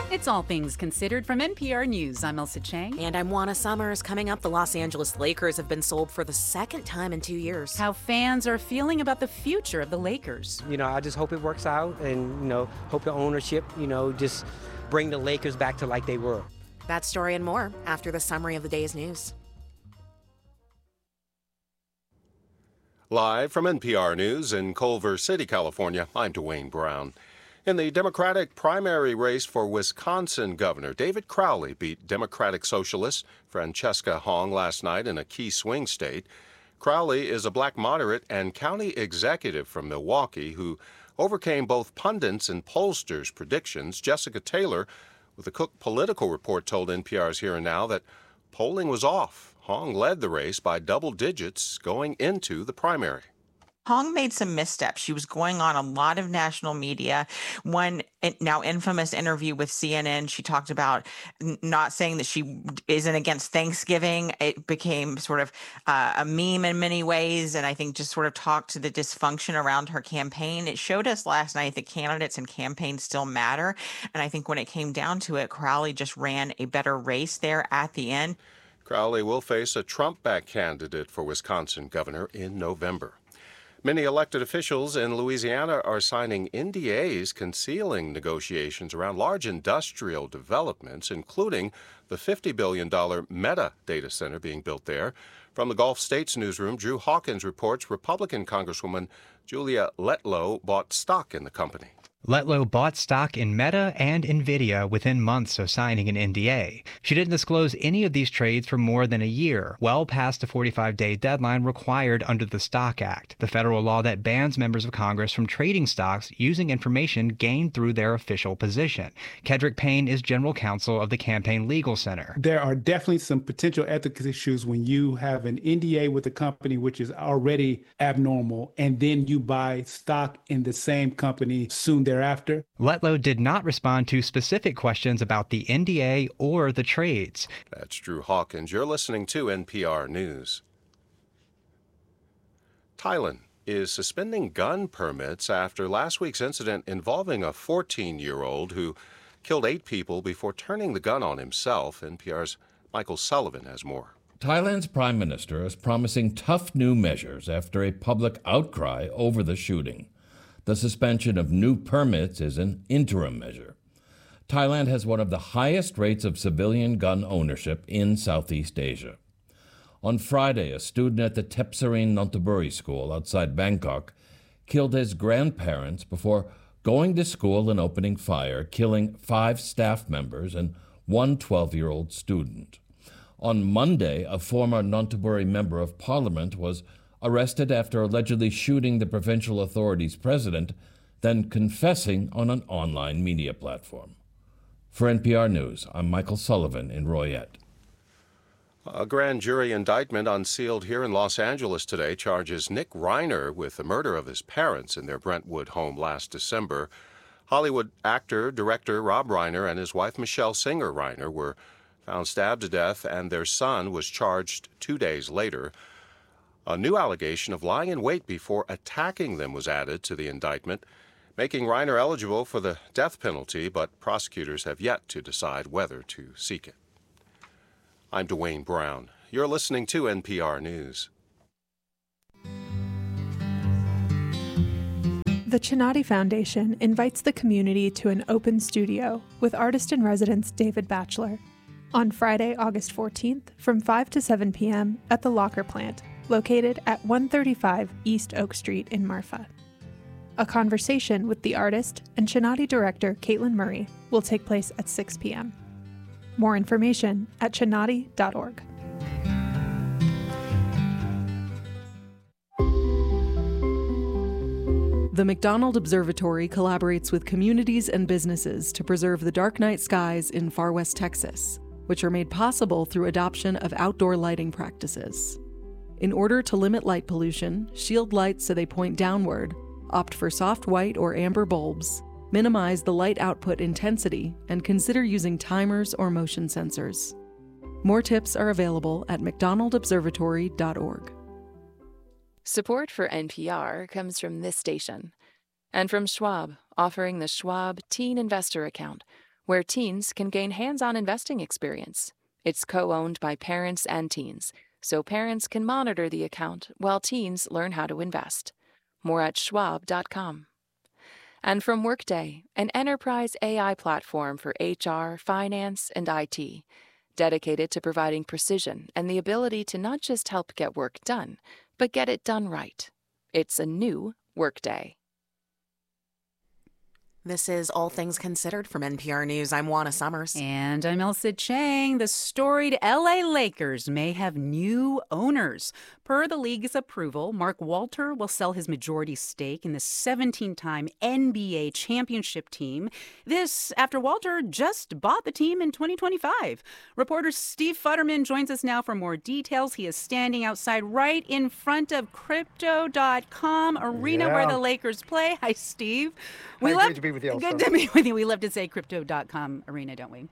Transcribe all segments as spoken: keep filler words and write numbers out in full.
It's All Things Considered from N P R News. I'm Elsa Chang. And I'm Juana Summers. Coming up, the Los Angeles Lakers have been sold for the second time in two years. How fans are feeling about the future of the Lakers. You know, I just hope it works out and, you know, hope the ownership, you know, just bring the Lakers back to like they were. That story and more after the summary of the day's news. Live from N P R News in Culver City, California, I'm Dwayne Brown. In the Democratic primary race for Wisconsin governor, David Crowley beat Democratic Socialist Francesca Hong last night in a key swing state. Crowley is a black moderate and county executive from Milwaukee who overcame both pundits and pollsters' predictions. Jessica Taylor with the Cook Political Report told N P R's Here and Now that polling was off. Hong led the race by double digits going into the primary. Hong made some missteps. She was going on a lot of national media. One now infamous interview with C N N, she talked about not saying that she isn't against Thanksgiving. It became sort of uh, a meme in many ways, and I think just sort of talked to the dysfunction around her campaign. It showed us last night that candidates and campaigns still matter, and I think when it came down to it, Crowley just ran a better race there at the end. Crowley will face a Trump-backed candidate for Wisconsin governor in November. Many elected officials in Louisiana are signing N D As concealing negotiations around large industrial developments, including the fifty billion dollars Meta data center being built there. From the Gulf States newsroom, Drew Hawkins reports Republican Congresswoman Julia Letlow bought stock in the company. Letlow bought stock in Meta and NVIDIA within months of signing an N D A. She didn't disclose any of these trades for more than a year, well past the forty-five day deadline required under the Stock Act, the federal law that bans members of Congress from trading stocks using information gained through their official position. Kedrick Payne is general counsel of the Campaign Legal Center. There are definitely some potential ethical issues when you have an N D A with a company which is already abnormal, and then you buy stock in the same company soon thereafter. Letlow did not respond to specific questions about the N D A or the trades. That's Drew Hawkins. You're listening to N P R News. Thailand is suspending gun permits after last week's incident involving a fourteen-year-old who killed eight people before turning the gun on himself. N P R's Michael Sullivan has more. Thailand's prime minister is promising tough new measures after a public outcry over the shooting. The suspension of new permits is an interim measure. Thailand has one of the highest rates of civilian gun ownership in Southeast Asia. On Friday, a student at the Tepsarin Nonthaburi school outside Bangkok killed his grandparents before going to school and opening fire, killing five staff members and one twelve-year-old student. On Monday, a former Nonthaburi member of parliament was arrested after allegedly shooting the provincial authorities' president, then confessing on an online media platform. For N P R News, I'm Michael Sullivan in Royette. A grand jury indictment unsealed here in Los Angeles today charges Nick Reiner with the murder of his parents in their Brentwood home last December. Hollywood actor, director Rob Reiner and his wife Michelle Singer Reiner were found stabbed to death, and their son was charged two days later. A new allegation of lying in wait before attacking them was added to the indictment, making Reiner eligible for the death penalty, but prosecutors have yet to decide whether to seek it. I'm Dwayne Brown. You're listening to N P R News. The Chinati Foundation invites the community to an open studio with artist-in-residence David Batchelor on Friday, August fourteenth from five to seven p.m. at the Locker Plant, located at one thirty-five East Oak Street in Marfa. A conversation with the artist and Chinati director Caitlin Murray will take place at six p.m. More information at chinati dot org. The McDonald Observatory collaborates with communities and businesses to preserve the dark night skies in far west Texas, which are made possible through adoption of outdoor lighting practices. In order to limit light pollution, shield lights so they point downward, opt for soft white or amber bulbs, minimize the light output intensity, and consider using timers or motion sensors. More tips are available at mcdonald observatory dot org. Support for N P R comes from this station and from Schwab, offering the Schwab Teen Investor Account, where teens can gain hands-on investing experience. It's co-owned by parents and teens, so parents can monitor the account while teens learn how to invest. More at schwab dot com. And from Workday, an enterprise A I platform for H R, finance, and I T, dedicated to providing precision and the ability to not just help get work done, but get it done right. It's a new Workday. This is All Things Considered from N P R News. I'm Juana Summers. And I'm Elsa Chang. The storied L A Lakers may have new owners. Per the league's approval, Mark Walter will sell his majority stake in the seventeen-time N B A championship team. This after Walter just bought the team in twenty twenty-five. Reporter Steve Futterman joins us now for more details. He is standing outside right in front of Crypto dot com arena yeah. where the Lakers play. Hi, Steve. We Hi, love, great to be with you, Elsa. Good to be with you. We love to say Crypto dot com arena, don't we?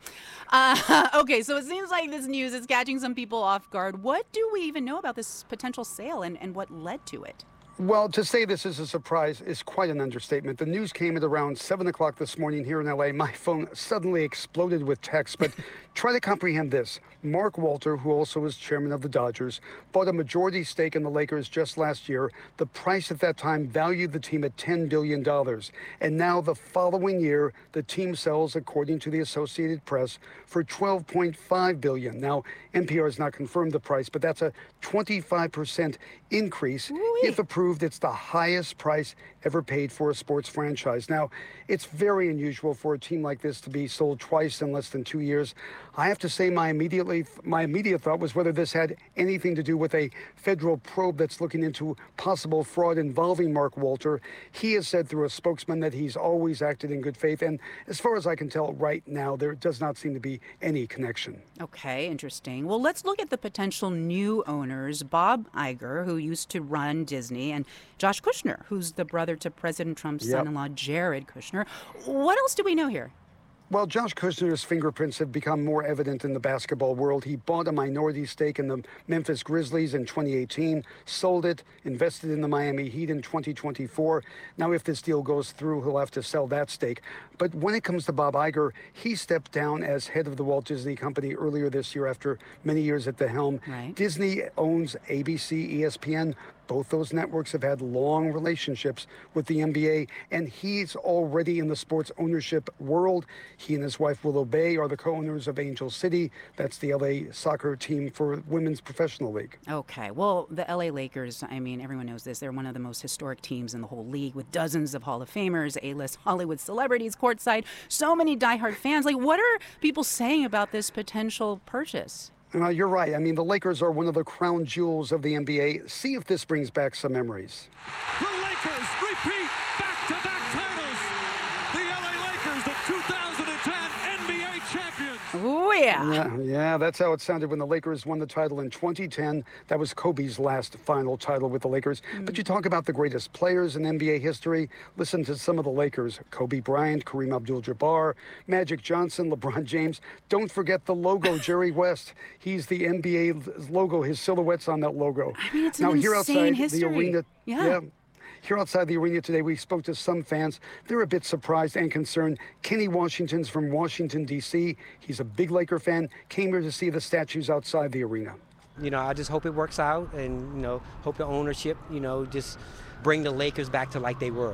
Uh, okay, so it seems like this news is catching some people off guard. What do we even know about this potential sale and, and what led to it? Well, to say this is a surprise is quite an understatement. The news came at around seven o'clock this morning here in L A. My phone suddenly exploded with texts, but try to comprehend this. Mark Walter, who also is chairman of the Dodgers, bought a majority stake in the Lakers just last year. The price at that time valued the team at ten billion dollars. And now the following year, the team sells, according to the Associated Press, for twelve point five billion dollars. Now, N P R has not confirmed the price, but that's a twenty-five percent increase. Ooh-wee. If approved, it's the highest price ever paid for a sports franchise. Now, it's very unusual for a team like this to be sold twice in less than two years. I have to say my immediately my immediate thought was whether this had anything to do with a federal probe that's looking into possible fraud involving Mark Walter. He has said through a spokesman that he's always acted in good faith. And as far as I can tell right now, there does not seem to be any connection. Okay, interesting. Well, let's look at the potential new owners. Bob Iger, who used to run Disney, and Josh Kushner, who's the brother to President Trump's yep. son-in-law, Jared Kushner. What else do we know here? Well, Josh Kushner's fingerprints have become more evident in the basketball world. He bought a minority stake in the Memphis Grizzlies in twenty eighteen, sold it, invested in the Miami Heat in twenty twenty-four. Now, if this deal goes through, he'll have to sell that stake. But when it comes to Bob Iger, he stepped down as head of the Walt Disney Company earlier this year after many years at the helm. Right. Disney owns A B C, E S P N. Both those networks have had long relationships with the N B A, and he's already in the sports ownership world. He and his wife, Willow Bay, are the co-owners of Angel City. That's the L A soccer team for Women's Professional League. Okay. Well, the L A Lakers, I mean, everyone knows this. They're one of the most historic teams in the whole league with dozens of Hall of Famers, A-list Hollywood celebrities courtside, so many diehard fans. Like, what are people saying about this potential purchase? Uh, you're right. I mean, the Lakers are one of the crown jewels of the N B A. See if this brings back some memories. The Lakers repeat back-to-back titles. The L A Lakers, the two thousand ten N B A champions. Oh, yeah. yeah. Yeah, that's how it sounded when the Lakers won the title in twenty ten. That was Kobe's last final title with the Lakers. Mm. But you talk about the greatest players in N B A history. Listen to some of the Lakers. Kobe Bryant, Kareem Abdul-Jabbar, Magic Johnson, LeBron James. Don't forget the logo, Jerry West. He's the N B A logo. His silhouette's on that logo. I mean, it's now, an here insane outside history. the arena. Yeah. yeah. Here outside the arena today, we spoke to some fans. They're a bit surprised and concerned. Kenny Washington's from Washington, D C He's a big Laker fan, came here to see the statues outside the arena. You know, I just hope it works out and, you know, hope the ownership, you know, just bring the Lakers back to like they were.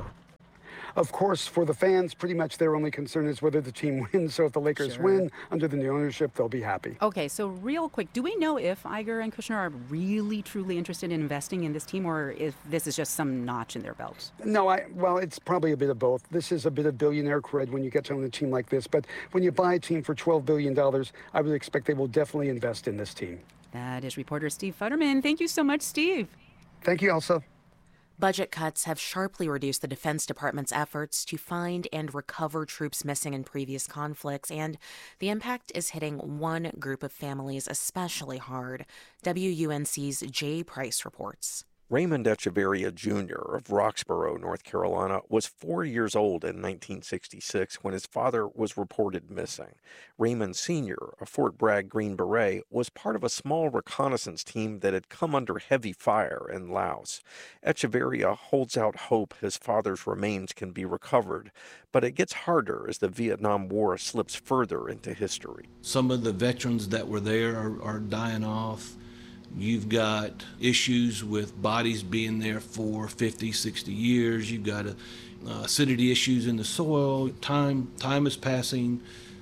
Of course, for the fans, pretty much their only concern is whether the team wins. So if the Lakers Sure. win under the new ownership, they'll be happy. Okay, so real quick, do we know if Iger and Kushner are really, truly interested in investing in this team, or if this is just some notch in their belts? No, I well, it's probably a bit of both. This is a bit of billionaire cred when you get to own a team like this. But when you buy a team for twelve billion dollars, I would expect they will definitely invest in this team. That is reporter Steve Futterman. Thank you so much, Steve. Thank you, Elsa. Budget cuts have sharply reduced the Defense Department's efforts to find and recover troops missing in previous conflicts, and the impact is hitting one group of families especially hard. W U N C's Jay Price reports. Raymond Echeverria Junior of Roxborough, North Carolina, was four years old in nineteen sixty-six when his father was reported missing. Raymond Senior, a Fort Bragg Green Beret, was part of a small reconnaissance team that had come under heavy fire in Laos. Echeverria holds out hope his father's remains can be recovered, but it gets harder as the Vietnam War slips further into history. Some of the veterans that were there are, are dying off. You've got issues with bodies being there for fifty, sixty years. You've got a, uh, acidity issues in the soil. Time, time is passing,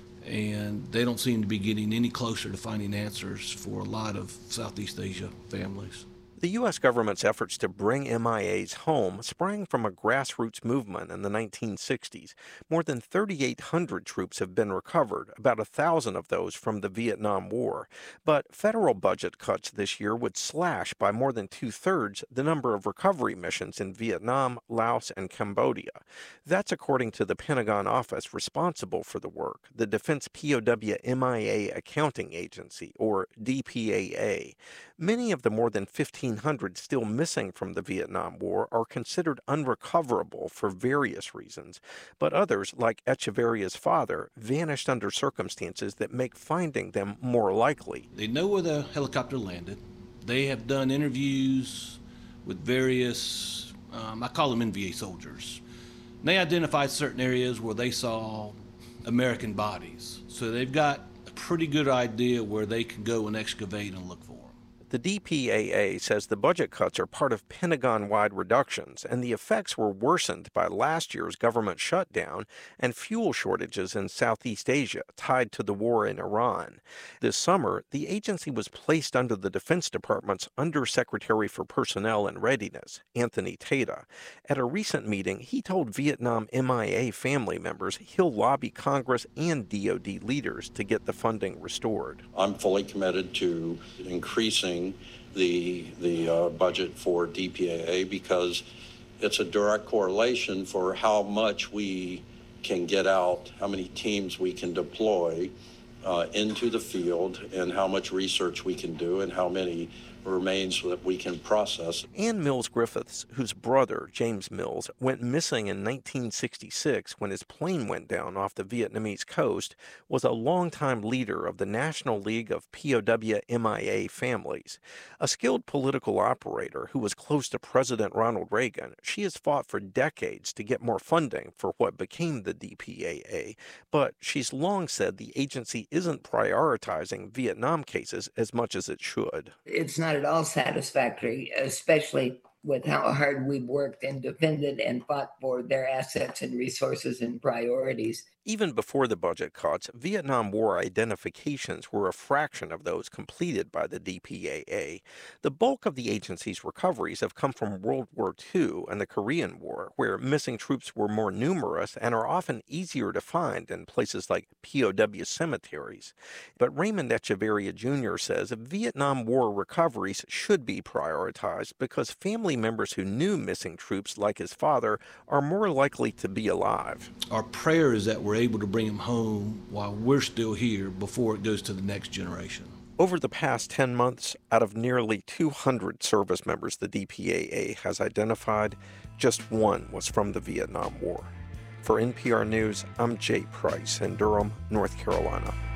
and they don't seem to be getting any closer to finding answers for a lot of Southeast Asia families. The U S government's efforts to bring M I As home sprang from a grassroots movement in the nineteen sixties. More than thirty-eight hundred troops have been recovered, about one thousand of those from the Vietnam War. But federal budget cuts this year would slash by more than two-thirds the number of recovery missions in Vietnam, Laos, and Cambodia. That's according to the Pentagon office responsible for the work, the Defense P O W M I A Accounting Agency, or D P A A. Many of the more than fifteen hundred still missing from the Vietnam War are considered unrecoverable for various reasons, but others, like Echeverria's father, vanished under circumstances that make finding them more likely. They know where the helicopter landed. They have done interviews with various, um, I call them N V A soldiers. And they identified certain areas where they saw American bodies. So they've got a pretty good idea where they can go and excavate and look for them. The D P A A says the budget cuts are part of Pentagon-wide reductions, and the effects were worsened by last year's government shutdown and fuel shortages in Southeast Asia tied to the war in Iran. This summer, the agency was placed under the Defense Department's Undersecretary for Personnel and Readiness, Anthony Tata. At a recent meeting, he told Vietnam M I A family members he'll lobby Congress and D O D leaders to get the funding restored. I'm fully committed to increasing the the uh, budget for D P A A because it's a direct correlation for how much we can get out, how many teams we can deploy uh, into the field, and how much research we can do, and how many remains that we can process. Ann Mills Griffiths, whose brother, James Mills, went missing in nineteen sixty-six when his plane went down off the Vietnamese coast, was a longtime leader of the National League of P O W M I A Families. A skilled political operator who was close to President Ronald Reagan, she has fought for decades to get more funding for what became the D P A A, but she's long said the agency isn't prioritizing Vietnam cases as much as it should. It's not at all satisfactory, especially with how hard we've worked and defended and fought for their assets and resources and priorities. Even before the budget cuts, Vietnam War identifications were a fraction of those completed by the D P A A. The bulk of the agency's recoveries have come from World War Two and the Korean War, where missing troops were more numerous and are often easier to find in places like P O W cemeteries. But Raymond Echeverria Junior says Vietnam War recoveries should be prioritized because family members who knew missing troops, like his father, are more likely to be alive. Our prayer is that we're able to bring them home while we're still here before it goes to the next generation. Over the past ten months, out of nearly two hundred service members the D P A A has identified, just one was from the Vietnam War. For N P R News, I'm Jay Price in Durham, North Carolina.